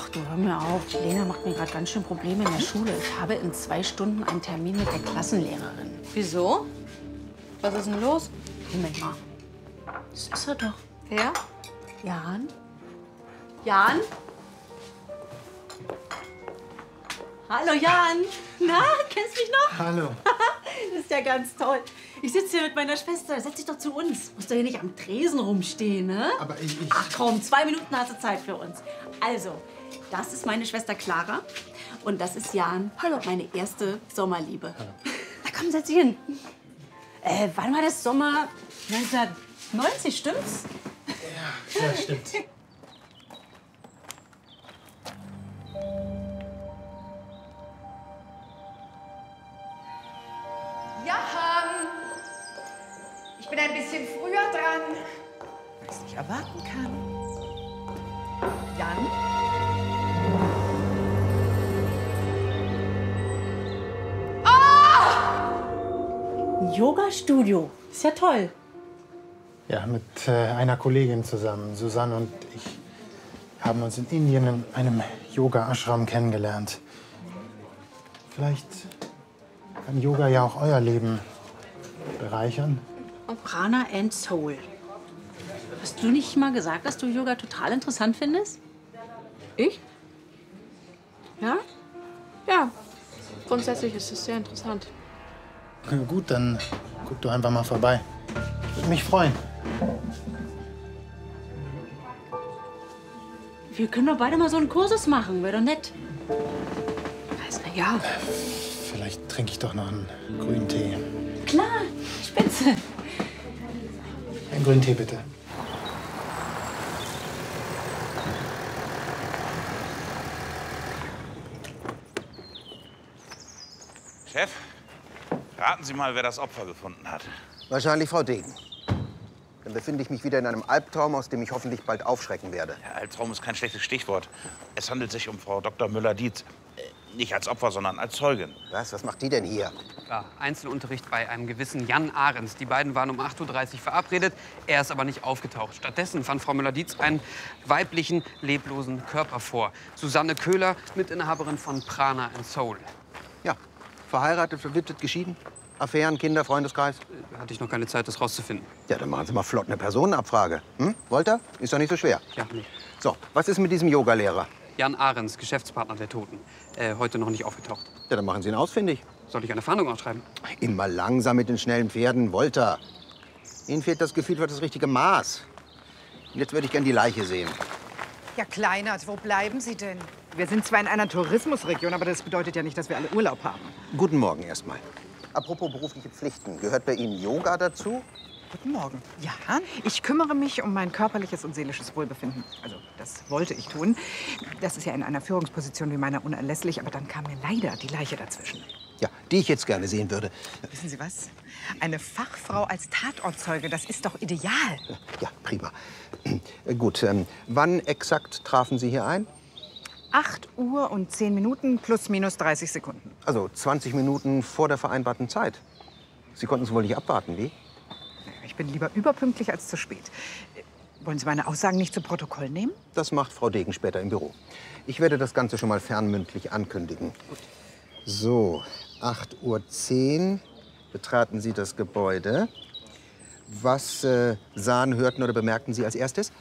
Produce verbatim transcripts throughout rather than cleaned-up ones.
du, hör mir auf. Lena macht mir gerade ganz schön Probleme in der Schule. Ich habe in zwei Stunden einen Termin mit der Klassenlehrerin. Wieso? Was ist denn los? Moment mal. Das ist er doch. Wer? Jan? Jan? Hallo, Jan. Na, kennst du mich noch? Hallo. Das ist ja ganz toll. Ich sitze hier mit meiner Schwester. Setz dich doch zu uns. Musst doch hier nicht am Tresen rumstehen, ne? Aber ich... ich Ach komm, zwei Minuten hast du Zeit für uns. Also, das ist meine Schwester Clara. Und das ist Jan. Hallo. Meine erste Sommerliebe. Hallo. Na komm, setz dich hin. Äh, wann war das Sommer? neunzehnhundertneunzig, stimmt's? Ja, ja, stimmt. Johann! Ich bin ein bisschen früher dran. Was ich nicht erwarten kann. Jan? Ein Yoga-Studio. Ist ja toll. Ja, mit äh, einer Kollegin zusammen. Susanne und ich haben uns in Indien in einem Yoga-Ashram kennengelernt. Vielleicht kann Yoga ja auch euer Leben bereichern. Prana and Soul. Hast du nicht mal gesagt, dass du Yoga total interessant findest? Ich? Ja? Ja. Grundsätzlich ist es sehr interessant. Na gut, dann guck doch einfach mal vorbei. Ich würde mich freuen. Wir können doch beide mal so einen Kursus machen. Wäre doch nett. Also, na ja. Vielleicht trinke ich doch noch einen grünen Tee. Klar, spitze. Einen grünen Tee, bitte. Chef, raten Sie mal, wer das Opfer gefunden hat. Wahrscheinlich Frau Degen. Dann befinde ich mich wieder in einem Albtraum, aus dem ich hoffentlich bald aufschrecken werde. Ja, Albtraum ist kein schlechtes Stichwort. Es handelt sich um Frau Doktor Müller-Dietz. Äh, nicht als Opfer, sondern als Zeugin. Was? Was macht die denn hier? Ja, Einzelunterricht bei einem gewissen Jan Ahrens. Die beiden waren um acht Uhr dreißig verabredet. Er ist aber nicht aufgetaucht. Stattdessen fand Frau Müller-Dietz einen weiblichen, leblosen Körper vor. Susanne Köhler, Mitinhaberin von Prana and Soul. Ja, verheiratet, verwitwet, geschieden. Affären, Kinder, Freundeskreis. Da hatte ich noch keine Zeit, das rauszufinden. Ja, dann machen Sie mal flott eine Personenabfrage. Hm? Wolter? Ist doch nicht so schwer. Ja, nicht. So, was ist mit diesem Yogalehrer? Jan Ahrens, Geschäftspartner der Toten. Äh, heute noch nicht aufgetaucht. Ja, dann machen Sie ihn ausfindig. Soll ich eine Fahndung ausschreiben? Immer langsam mit den schnellen Pferden, Wolter. Ihnen fehlt das Gefühl für das richtige Maß. Und jetzt würde ich gern die Leiche sehen. Ja, Kleinert, wo bleiben Sie denn? Wir sind zwar in einer Tourismusregion, aber das bedeutet ja nicht, dass wir alle Urlaub haben. Guten Morgen erstmal. Apropos berufliche Pflichten, gehört bei Ihnen Yoga dazu? Guten Morgen. Ja, ich kümmere mich um mein körperliches und seelisches Wohlbefinden. Also, das wollte ich tun. Das ist ja in einer Führungsposition wie meiner unerlässlich, aber dann kam mir leider die Leiche dazwischen. Ja, die ich jetzt gerne sehen würde. Wissen Sie was? Eine Fachfrau als Tatortzeuge, das ist doch ideal. Ja, prima. Gut, ähm, wann exakt trafen Sie hier ein? acht Uhr und zehn Minuten plus minus dreißig Sekunden. Also zwanzig Minuten vor der vereinbarten Zeit. Sie konnten es wohl nicht abwarten, wie? Ich bin lieber überpünktlich als zu spät. Wollen Sie meine Aussagen nicht zu Protokoll nehmen? Das macht Frau Degen später im Büro. Ich werde das Ganze schon mal fernmündlich ankündigen. Gut. So, acht Uhr zehn betraten Sie das Gebäude. Was äh, sahen, hörten oder bemerkten Sie als erstes?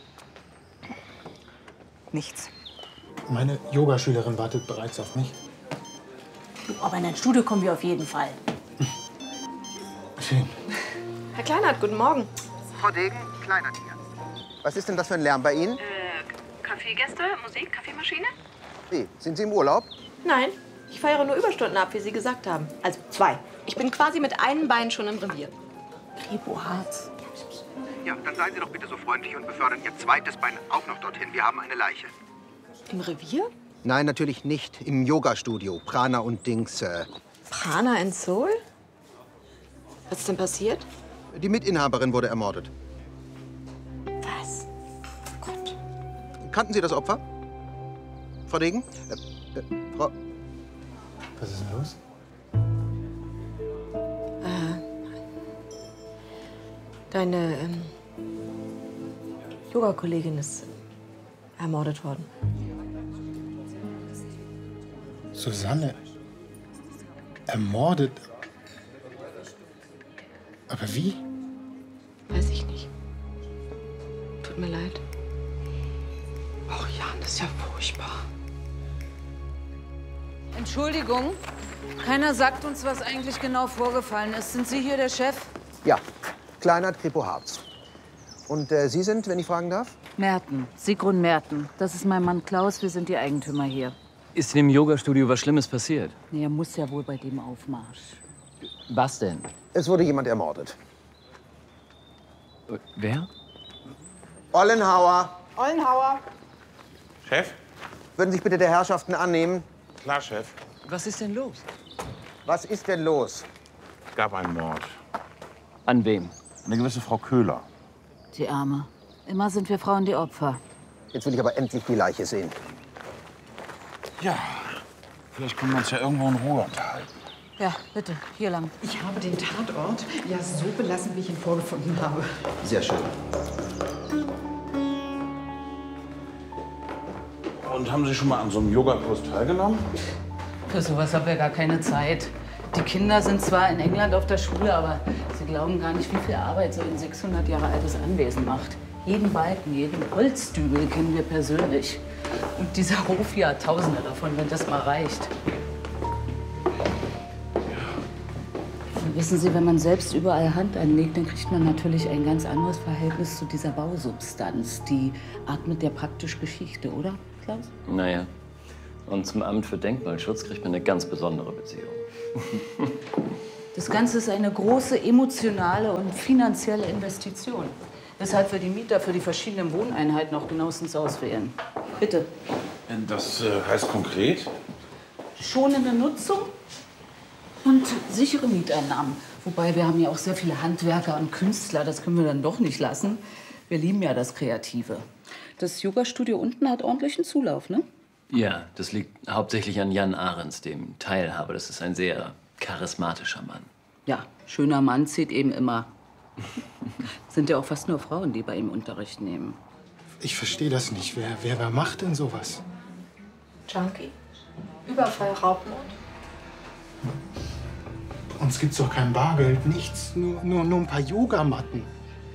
Nichts. Meine Yogaschülerin wartet bereits auf mich. Du, aber in dein Studio kommen wir auf jeden Fall. Schön. Herr Kleinert, guten Morgen. Frau Degen, Kleinert hier. Was ist denn das für ein Lärm bei Ihnen? Äh, Kaffeegäste, Musik, Kaffeemaschine? Wie, sind Sie im Urlaub? Nein, ich feiere nur Überstunden ab, wie Sie gesagt haben. Also zwei. Ich bin quasi mit einem Bein schon im Revier. Kriboharz. Ja, dann seien Sie doch bitte so freundlich und befördern Ihr zweites Bein auch noch dorthin. Wir haben eine Leiche. Im Revier? Nein, natürlich nicht. Im Yoga-Studio. Prana und Dings. Äh, Prana and Soul? Was ist denn passiert? die Mitinhaberin wurde ermordet. Was? Oh Gott. Kannten Sie das Opfer? Frau Degen? Äh, äh, Frau... Was ist denn los? Deine ähm, Yoga-Kollegin ist ermordet worden. Susanne ermordet. Aber wie? Weiß ich nicht. Tut mir leid. Oh Jan, das ist ja furchtbar. Entschuldigung, keiner sagt uns, was eigentlich genau vorgefallen ist. Sind Sie hier der Chef? Ja, Kleinert Kripo Harz. Und äh, Sie sind, wenn ich fragen darf? Merten, Sigrun Merten. Das ist mein Mann Klaus, wir sind die Eigentümer hier. Ist in dem Yoga-Studio was Schlimmes passiert? Nee, er muss ja wohl bei dem Aufmarsch. Was denn? Es wurde jemand ermordet. Wer? Ollenhauer. Ollenhauer. Chef? Würden sich bitte der Herrschaften annehmen? Klar, Chef. Was ist denn los? Was ist denn los? Es gab einen Mord. An wem? Eine gewisse Frau Köhler. Die Arme. Immer sind wir Frauen die Opfer. Jetzt will ich aber endlich die Leiche sehen. Ja, vielleicht können wir uns ja irgendwo in Ruhe unterhalten. Ja, bitte, hier lang. Ich habe den Tatort ja so belassen, wie ich ihn vorgefunden habe. Sehr schön. Und haben Sie schon mal an so einem Yogakurs teilgenommen? Für sowas haben wir gar keine Zeit. Die Kinder sind zwar in England auf der Schule, aber sie glauben gar nicht, wie viel Arbeit so ein sechshundert Jahre altes Anwesen macht. Jeden Balken, jeden Holzdübel kennen wir persönlich. Und dieser Hof hier hat Tausende davon, wenn das mal reicht. Und wissen Sie, wenn man selbst überall Hand anlegt, dann kriegt man natürlich ein ganz anderes Verhältnis zu dieser Bausubstanz. Die atmet ja praktisch Geschichte, oder, Klaus? Naja. Und zum Amt für Denkmalschutz kriegt man eine ganz besondere Beziehung. Das Ganze ist eine große emotionale und finanzielle Investition. Weshalb wir die Mieter für die verschiedenen Wohneinheiten auch genauestens auswählen. Bitte. Das äh, heißt konkret? Schonende Nutzung und sichere Mieteinnahmen. Wobei wir haben ja auch sehr viele Handwerker und Künstler, das können wir dann doch nicht lassen. Wir lieben ja das Kreative. Das Yoga-Studio unten hat ordentlichen Zulauf, ne? Ja, das liegt hauptsächlich an Jan Ahrens, dem Teilhaber. Das ist ein sehr charismatischer Mann. Ja, schöner Mann zieht eben immer. Sind ja auch fast nur Frauen, die bei ihm Unterricht nehmen. Ich verstehe das nicht. Wer, wer, wer macht denn sowas? Junkie. Überfall, Raubmord. Uns gibt's doch kein Bargeld, nichts. Nur, nur, nur ein paar Yogamatten.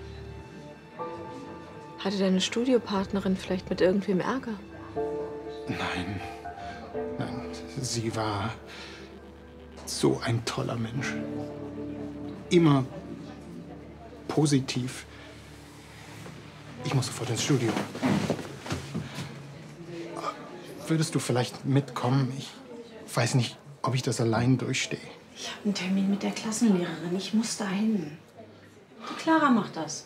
Hatte deine Studiopartnerin vielleicht mit irgendwem Ärger? Nein. Nein, sie war so ein toller Mensch. Immer positiv. Ich muss sofort ins Studio. Würdest du vielleicht mitkommen? Ich weiß nicht, ob ich das allein durchstehe. Ich habe einen Termin mit der Klassenlehrerin. Ich muss dahin. Die Clara macht das.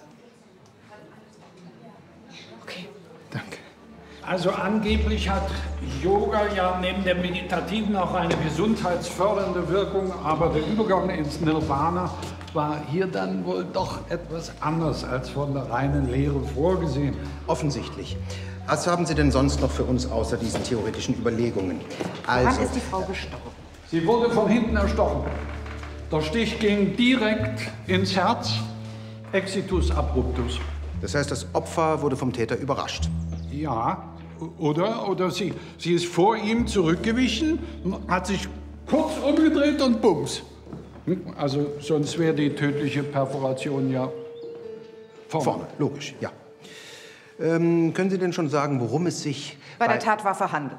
Okay. Danke. Also angeblich hat Yoga ja neben der meditativen auch eine gesundheitsfördernde Wirkung, aber der Übergang ins Nirvana war hier dann wohl doch etwas anders als von der reinen Lehre vorgesehen. Offensichtlich. Was haben Sie denn sonst noch für uns außer diesen theoretischen Überlegungen? Also, Wann ist die Frau gestorben? Sie wurde von hinten erstochen. Der Stich ging direkt ins Herz, Exitus abruptus. das heißt, das Opfer wurde vom Täter überrascht. Ja, oder? Oder sie, sie ist vor ihm zurückgewichen, hat sich kurz umgedreht und bums. Also sonst wäre die tödliche Perforation ja vorne. Vorne, logisch, ja. Ähm, können Sie denn schon sagen, worum es sich Bei der Tatwaffe handelt.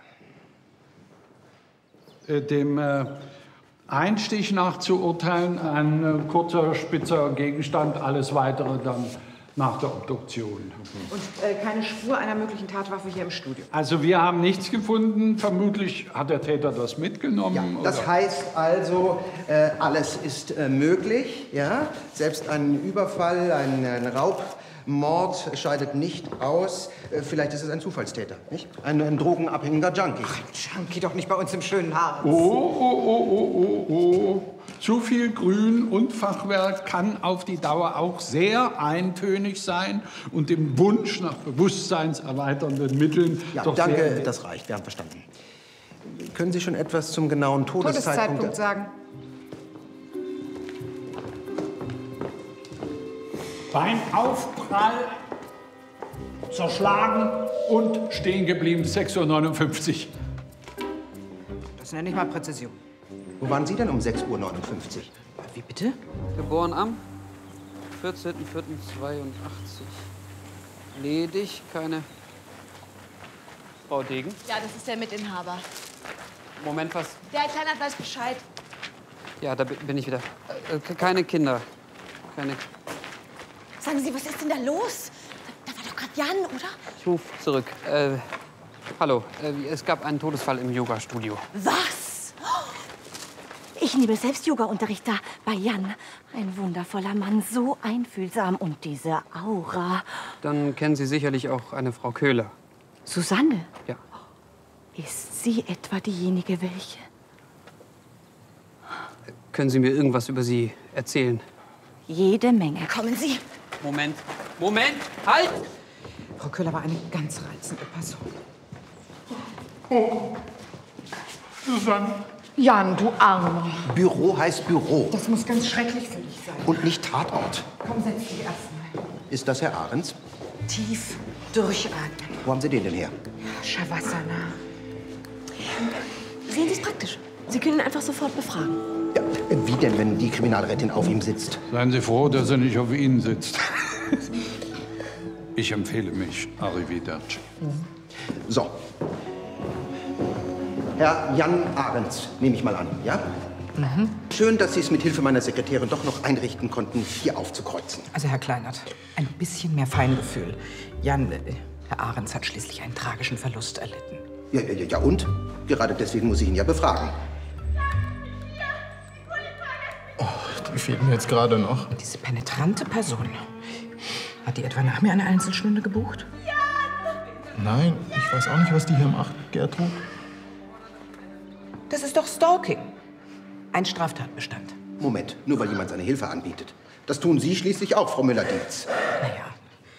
Äh, Dem äh, Einstich nach zu urteilen, ein äh, kurzer, spitzer Gegenstand, alles Weitere dann nach der Obduktion. Und äh, keine Spur einer möglichen Tatwaffe hier im Studio. Also wir haben nichts gefunden. Vermutlich hat der Täter das mitgenommen. Ja, das oder? heißt also, äh, alles ist äh, möglich. Ja? Selbst ein Überfall, ein, ein Raubmord scheidet nicht aus. Äh, vielleicht ist es ein Zufallstäter, nicht? Ein, ein drogenabhängiger Junkie. Ach, Junkie doch nicht bei uns im schönen Harz. Oh, oh, oh, oh, oh, oh. Zu viel Grün und Fachwerk kann auf die Dauer auch sehr eintönig sein und dem Wunsch nach bewusstseinserweiternden Mitteln Ja, doch danke, sehr... das reicht, wir haben verstanden. Können Sie schon etwas zum genauen Todeszeitpunkt... Todeszeitpunkt sagen. Beim Aufprall zerschlagen und stehen geblieben, sechs Uhr neunundfünfzig. Das nenne ich mal Präzision. Wo waren Sie denn um sechs Uhr neunundfünfzig? Wie bitte? Geboren am vierzehnten vierten zweiundachtzig. Ledig, keine Frau Degen. Ja, das ist der Mitinhaber. Moment, was? Der Herr Kleinert weiß Bescheid. Ja, da bin ich wieder. Äh, keine Kinder. Keine. Sagen Sie, was ist denn da los? Da war doch gerade Jan, oder? Ich ruf zurück. Äh, hallo, äh, es gab einen Todesfall im Yoga-Studio. Was? Ich nehme selbst Yoga-Unterricht da bei Jan. Ein wundervoller Mann, so einfühlsam. Und diese Aura. Dann kennen Sie sicherlich auch eine Frau Köhler. Susanne? Ja. Ist sie etwa diejenige, welche? Können Sie mir irgendwas über sie erzählen? Jede Menge. Kommen Sie. Moment, Moment, halt! Frau Köhler war eine ganz reizende Person. Oh, Susanne. Jan, du Armer. Büro heißt Büro Das muss ganz schrecklich für dich sein. und nicht Tatort. Komm, setz dich erst mal. Ist das Herr Ahrens? Tief durchatmen. Wo haben Sie den denn her? Shavasana. Sehen Sie es praktisch. Sie können ihn einfach sofort befragen. Ja, wie denn, wenn die Kriminalrätin auf ihm sitzt? Seien Sie froh, dass er nicht auf Ihnen sitzt. Ich empfehle mich. Arrivederci. So. Herr Jan Ahrens, nehme ich mal an, ja? Mhm. Schön, dass Sie es mit Hilfe meiner Sekretärin doch noch einrichten konnten, hier aufzukreuzen. Also, Herr Kleinert, ein bisschen mehr Feingefühl. Jan, äh, Herr Ahrens hat schließlich einen tragischen Verlust erlitten. Ja, ja, ja, ja, und? Gerade deswegen muss ich ihn ja befragen. Die fehlt mir jetzt gerade noch. Diese penetrante Person. Hat die etwa nach mir eine Einzelstunde gebucht? Nein, ich weiß auch nicht, was die hier macht, Gertrud. Das ist doch Stalking. Ein Straftatbestand. Moment, nur weil jemand seine Hilfe anbietet. Das tun Sie schließlich auch, Frau Müller-Dietz. Naja.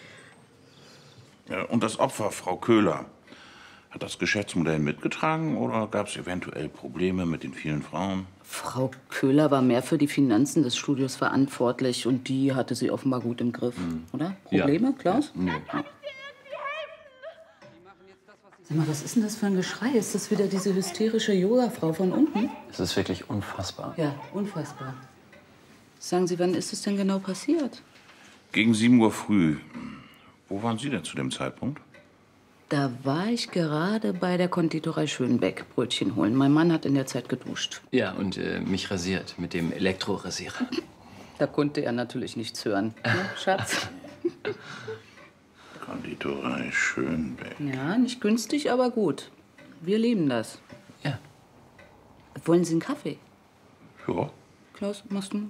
Ja, und das Opfer, Frau Köhler, hat das Geschäftsmodell mitgetragen oder gab es eventuell Probleme mit den vielen Frauen? Frau Köhler war mehr für die Finanzen des Studios verantwortlich und die hatte sie offenbar gut im Griff, hm. oder? Probleme, Ja. Klaus? Ja. Nee. Sag mal, was ist denn das für ein Geschrei? Ist das wieder diese hysterische Yoga-Frau von unten? Es ist wirklich unfassbar. Ja, unfassbar. Sagen Sie, wann ist es denn genau passiert? Gegen sieben Uhr früh. Wo waren Sie denn zu dem Zeitpunkt? Da war ich gerade bei der Konditorei Schönbeck Brötchen holen. Mein Mann hat in der Zeit geduscht. Ja, und äh, mich rasiert mit dem Elektrorasierer. Da konnte er natürlich nichts hören. Ne, Schatz? Konditorei Schönbeck. Ja, nicht günstig, aber gut. Wir lieben das. Ja. Wollen Sie einen Kaffee? Ja. Klaus, machst du?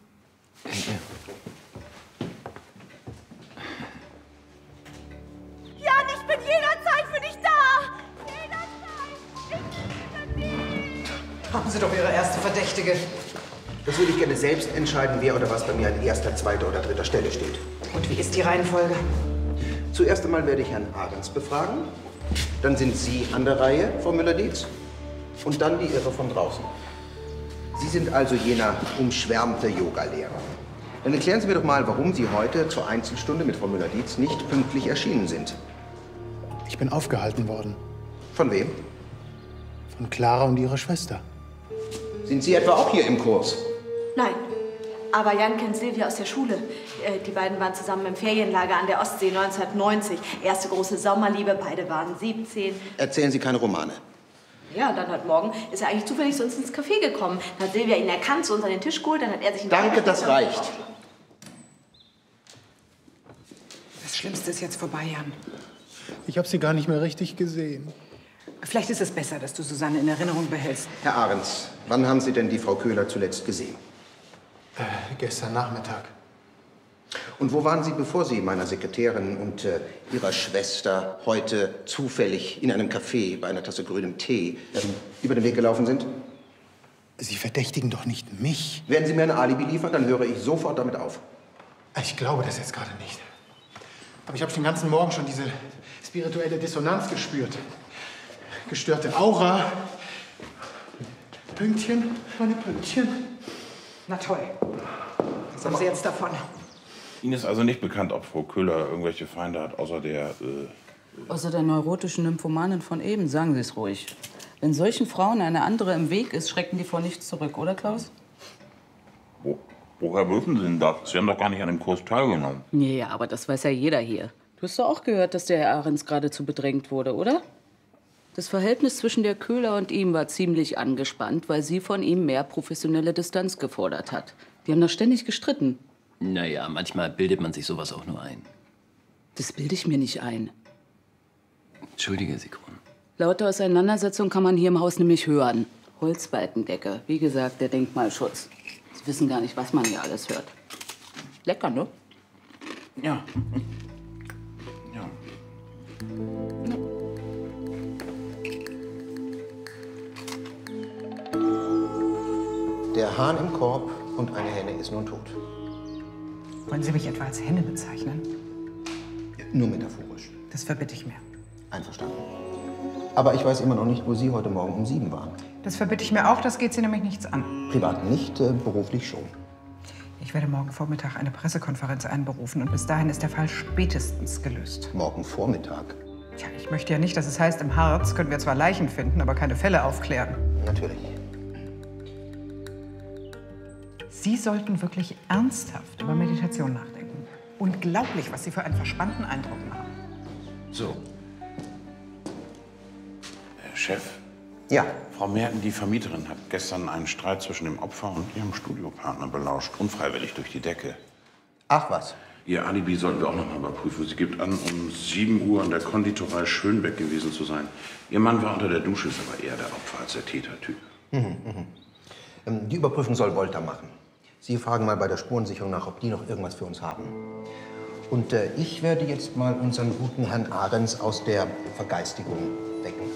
Jan, ich bin jederzeit für dich da! Jederzeit! Ich bin dich! Haben Sie doch Ihre erste Verdächtige. Das würde ich gerne selbst entscheiden, wer oder was bei mir an erster, zweiter oder dritter Stelle steht. Und wie ist die Reihenfolge? Zuerst einmal werde ich Herrn Ahrens befragen. Dann sind Sie an der Reihe, Frau Müller-Dietz. Und dann die Irre von draußen. Sie sind also jener umschwärmte Yogalehrer. Dann erklären Sie mir doch mal, warum Sie heute zur Einzelstunde mit Frau Müller-Dietz nicht pünktlich erschienen sind. Ich bin aufgehalten worden. Von wem? Von Clara und ihrer Schwester. Sind Sie etwa auch hier im Kurs? Nein. Aber Jan kennt Silvia aus der Schule. Äh, Die beiden waren zusammen im Ferienlager an der Ostsee neunzehnhundertneunzig. Erste große Sommerliebe, beide waren siebzehn. Erzählen Sie keine Romane. Ja, dann heute Morgen ist er eigentlich zufällig zu uns ins Café gekommen. Dann hat Silvia ihn erkannt, zu uns an den Tisch geholt, dann hat er sich... einen Danke, Kaffee das getrunken. reicht. Das Schlimmste ist jetzt vorbei, Jan. Ich habe sie gar nicht mehr richtig gesehen. Vielleicht ist es besser, dass du Susanne in Erinnerung behältst. Herr Ahrens, wann haben Sie denn die Frau Köhler zuletzt gesehen? Äh, gestern Nachmittag. Und wo waren Sie, bevor Sie meiner Sekretärin und äh, Ihrer Schwester heute zufällig in einem Café bei einer Tasse grünem Tee äh, über den Weg gelaufen sind? Sie verdächtigen doch nicht mich. Werden Sie mir ein Alibi liefern, dann höre ich sofort damit auf. Ich glaube das jetzt gerade nicht. Aber ich habe den ganzen Morgen schon diese spirituelle Dissonanz gespürt. Gestörte Aura. Pünktchen, meine Pünktchen. Na toll. Was haben Sie jetzt davon? Ihnen ist also nicht bekannt, ob Frau Köhler irgendwelche Feinde hat, außer der... Äh, Außer der neurotischen Nymphomanin von eben, sagen Sie es ruhig. Wenn solchen Frauen eine andere im Weg ist, schrecken die vor nichts zurück, oder Klaus? Wo, woher wissen Sie denn das? Sie haben doch gar nicht an dem Kurs teilgenommen. Ja, aber das weiß ja jeder hier. Du hast doch auch gehört, dass der Herr Ahrens geradezu bedrängt wurde, oder? Das Verhältnis zwischen der Köhler und ihm war ziemlich angespannt, weil sie von ihm mehr professionelle Distanz gefordert hat. Die haben doch ständig gestritten. Naja, manchmal bildet man sich sowas auch nur ein. Das bilde ich mir nicht ein. Entschuldige, Sigrun. Laute Auseinandersetzung kann man hier im Haus nämlich hören. Holzbalkendecke, wie gesagt, der Denkmalschutz. Sie wissen gar nicht, was man hier alles hört. Lecker, ne? Ja. Ja. Der Hahn im Korb und eine Henne ist nun tot. Wollen Sie mich etwa als Henne bezeichnen? Nur metaphorisch. Das verbitte ich mir. Einverstanden. Aber ich weiß immer noch nicht, wo Sie heute Morgen um sieben waren. Das verbitte ich mir auch, das geht Sie nämlich nichts an. Privat nicht, äh, beruflich schon. Ich werde morgen Vormittag eine Pressekonferenz einberufen und bis dahin ist der Fall spätestens gelöst. Morgen Vormittag? Tja, ich möchte ja nicht, dass es heißt, im Harz können wir zwar Leichen finden, aber keine Fälle aufklären. Natürlich. Sie sollten wirklich ernsthaft über Meditation nachdenken. Unglaublich, was Sie für einen verspannten Eindruck machen. So. Äh, Chef. Ja. Frau Merten, die Vermieterin, hat gestern einen Streit zwischen dem Opfer und ihrem Studiopartner belauscht. Unfreiwillig durch die Decke. Ach was. Ihr Alibi sollten wir auch noch mal überprüfen. Sie gibt an, um sieben Uhr an der Konditorei Schönbeck gewesen zu sein. Ihr Mann war unter der Dusche, ist aber eher der Opfer als der Tätertyp. Mhm, mhm. Ähm, Die Überprüfung soll Volta machen. Sie fragen mal bei der Spurensicherung nach, ob die noch irgendwas für uns haben. Und äh, ich werde jetzt mal unseren guten Herrn Ahrens aus der Vergeistigung wecken.